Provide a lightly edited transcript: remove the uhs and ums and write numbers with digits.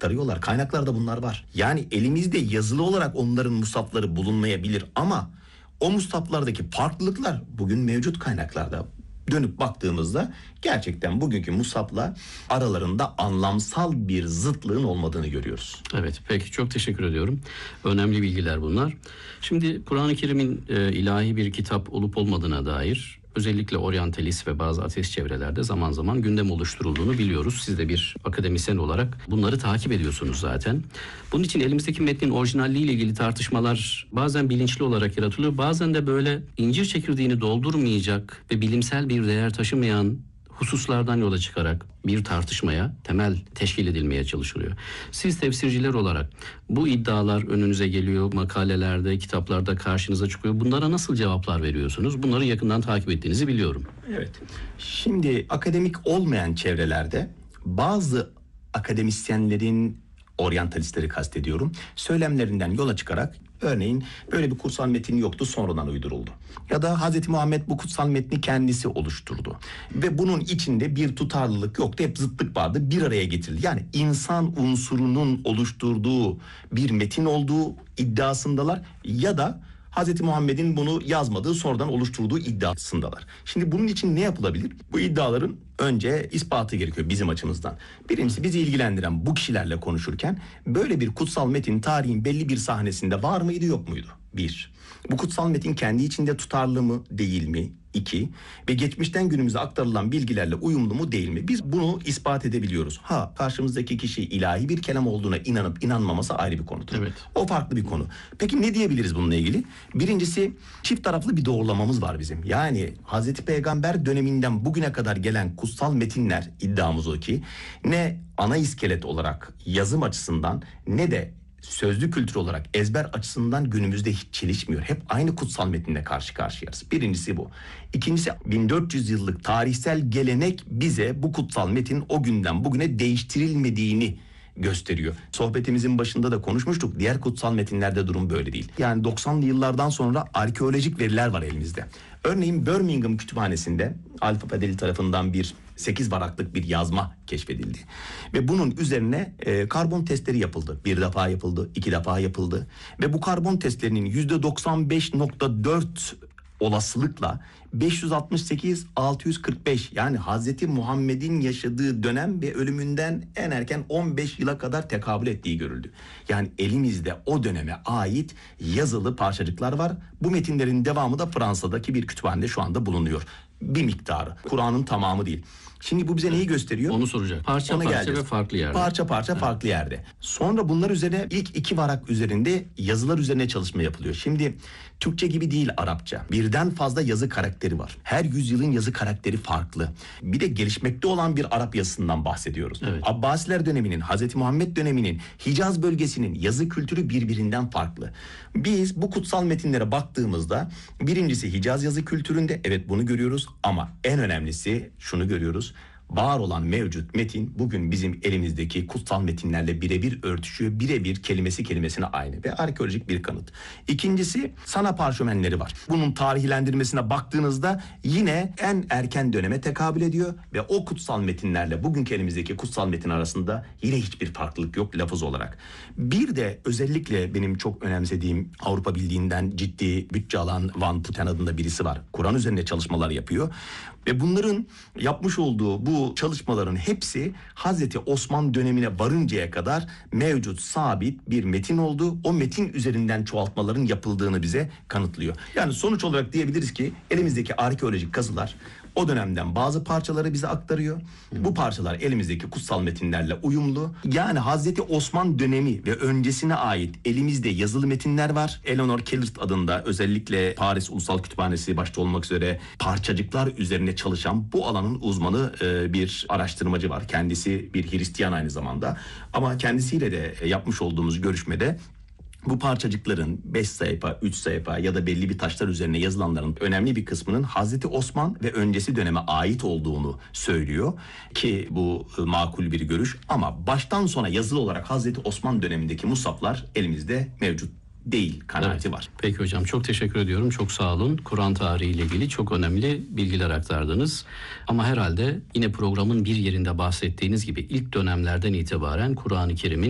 aktarıyorlar. Kaynaklarda bunlar var. Yani elimizde yazılı olarak onların mushafları bulunmayabilir ama o mushaflardaki farklılıklar bugün mevcut kaynaklarda. Dönüp baktığımızda gerçekten bugünkü mushafla aralarında anlamsal bir zıtlığın olmadığını görüyoruz. Evet, peki çok teşekkür ediyorum. Önemli bilgiler bunlar. Şimdi Kur'an-ı Kerim'in ilahi bir kitap olup olmadığına dair özellikle oryantalist ve bazı ateist çevrelerde zaman zaman gündem oluşturulduğunu biliyoruz. Siz de bir akademisyen olarak bunları takip ediyorsunuz zaten. Bunun için elimizdeki metnin orijinalliği ile ilgili tartışmalar bazen bilinçli olarak yaratılıyor. Bazen de böyle incir çekirdeğini doldurmayacak ve bilimsel bir değer taşımayan hususlardan yola çıkarak bir tartışmaya temel teşkil edilmeye çalışılıyor. Siz tefsirciler olarak bu iddialar önünüze geliyor, makalelerde, kitaplarda karşınıza çıkıyor. Bunlara nasıl cevaplar veriyorsunuz? Bunları yakından takip ettiğinizi biliyorum. Evet. Şimdi akademik olmayan çevrelerde bazı akademisyenlerin, oryantalistleri kastediyorum, söylemlerinden yola çıkarak örneğin böyle bir kutsal metin yoktu, sonradan uyduruldu. Ya da Hz. Muhammed bu kutsal metni kendisi oluşturdu. Ve bunun içinde bir tutarlılık yoktu, hep zıtlık vardı, bir araya getirildi. Yani insan unsurunun oluşturduğu bir metin olduğu iddiasındalar ya da Hz. Muhammed'in bunu yazmadığı, sonradan oluşturduğu iddiasındalar. Şimdi bunun için ne yapılabilir? Bu iddiaların önce ispatı gerekiyor bizim açımızdan. Birincisi, bizi ilgilendiren bu kişilerle konuşurken böyle bir kutsal metin tarihin belli bir sahnesinde var mıydı, yok muydu? Bir. Bu kutsal metin kendi içinde tutarlı mı, değil mi? İki. Ve geçmişten günümüze aktarılan bilgilerle uyumlu mu, değil mi? Biz bunu ispat edebiliyoruz. Karşımızdaki kişi ilahi bir kelam olduğuna inanıp inanmaması ayrı bir konudur. Evet. O farklı bir konu. Peki ne diyebiliriz bununla ilgili? Birincisi, çift taraflı bir doğrulamamız var bizim. Yani Hazreti Peygamber döneminden bugüne kadar gelen kutsal metinler, iddiamız o ki, ne ana iskelet olarak yazım açısından ne de sözlü kültür olarak ezber açısından günümüzde hiç çelişmiyor. Hep aynı kutsal metinle karşı karşıyayız. Birincisi bu. İkincisi, 1400 yıllık tarihsel gelenek bize bu kutsal metin o günden bugüne değiştirilmediğini gösteriyor. Sohbetimizin başında da konuşmuştuk. Diğer kutsal metinlerde durum böyle değil. Yani 90'lı yıllardan sonra arkeolojik veriler var elimizde. Örneğin Birmingham Kütüphanesi'nde Alfa Fadeli tarafından bir 8 varaklık bir yazma keşfedildi. Ve bunun üzerine karbon testleri yapıldı. Bir defa yapıldı, 2 defa yapıldı. Ve bu karbon testlerinin %95.4 olasılıkla 568-645, yani Hazreti Muhammed'in yaşadığı dönem ve ölümünden en erken 15 yıla kadar tekabül ettiği görüldü. Yani elimizde o döneme ait yazılı parçacıklar var. Bu metinlerin devamı da Fransa'daki bir kütüphanede şu anda bulunuyor. Bir miktarı. Kur'an'ın tamamı değil. Şimdi bu bize neyi gösteriyor? Onu soracak. Parça ve farklı yerde. Parça farklı yerde. Sonra bunlar üzerine ilk 2 varak üzerinde yazılar üzerine çalışma yapılıyor. Şimdi Türkçe gibi değil Arapça. Birden fazla yazı karakteri var. Her yüzyılın yazı karakteri farklı. Bir de gelişmekte olan bir Arap yazısından bahsediyoruz. Evet. Abbasiler döneminin, Hazreti Muhammed döneminin, Hicaz bölgesinin yazı kültürü birbirinden farklı. Biz bu kutsal metinlere baktığımızda birincisi Hicaz yazı kültüründe, evet bunu görüyoruz, ama en önemlisi şunu görüyoruz. Var olan mevcut metin bugün bizim elimizdeki kutsal metinlerle birebir örtüşüyor. Birebir kelimesi kelimesine aynı ve arkeolojik bir kanıt. İkincisi, Sana parşömenleri var. Bunun tarihlendirmesine baktığınızda yine en erken döneme tekabül ediyor ve o kutsal metinlerle bugünkü elimizdeki kutsal metin arasında yine hiçbir farklılık yok lafız olarak. Bir de özellikle benim çok önemsediğim, Avrupa Birliği'nden ciddi bütçe alan Van Putten adında birisi var. Kur'an üzerinde çalışmalar yapıyor. Ve bunların yapmış olduğu bu çalışmaların hepsi Hazreti Osman dönemine varıncaya kadar mevcut sabit bir metin oldu. O metin üzerinden çoğaltmaların yapıldığını bize kanıtlıyor. Yani sonuç olarak diyebiliriz ki elimizdeki arkeolojik kazılar o dönemden bazı parçaları bize aktarıyor. Bu parçalar elimizdeki kutsal metinlerle uyumlu. Yani Hazreti Osman dönemi ve öncesine ait elimizde yazılı metinler var. Eleanor Kellert adında, özellikle Paris Ulusal Kütüphanesi başta olmak üzere parçacıklar üzerine çalışan bu alanın uzmanı bir araştırmacı var. Kendisi bir Hristiyan aynı zamanda. Ama kendisiyle de yapmış olduğumuz görüşmede bu parçacıkların 5 sayfa, 3 sayfa ya da belli bir taşlar üzerine yazılanların önemli bir kısmının Hazreti Osman ve öncesi döneme ait olduğunu söylüyor ki bu makul bir görüş, ama baştan sona yazılı olarak Hazreti Osman dönemindeki mushaflar elimizde mevcut değil kanaati var. Peki hocam, çok teşekkür ediyorum. Çok sağ olun. Kur'an tarihiyle ilgili çok önemli bilgiler aktardınız. Ama herhalde yine programın bir yerinde bahsettiğiniz gibi ilk dönemlerden itibaren Kur'an-ı Kerim'in